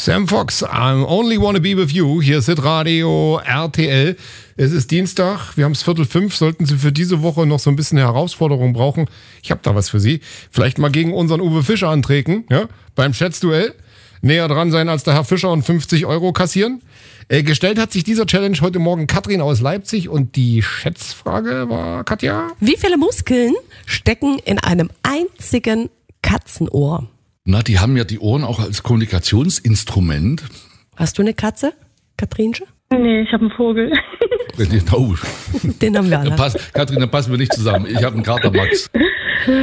Sam Fox, I only wanna be with you. Hier ist Radio RTL. Es ist Dienstag, wir haben es 4:45. Sollten Sie für diese Woche noch so ein bisschen eine Herausforderung brauchen, ich habe da was für Sie. Vielleicht mal gegen unseren Uwe Fischer antreten, ja? Beim Schätzduell. Näher dran sein als der Herr Fischer und 50 € kassieren. Gestellt hat sich dieser Challenge heute Morgen Katrin aus Leipzig. Und die Schätzfrage war, Katja? Wie viele Muskeln stecken in einem einzigen Katzenohr? Na, die haben ja die Ohren auch als Kommunikationsinstrument. Hast du eine Katze, Katrinchen? Nee, ich habe einen Vogel. Oh. Den haben wir alle. Katrin, dann passen wir nicht zusammen. Ich habe einen Kater Max.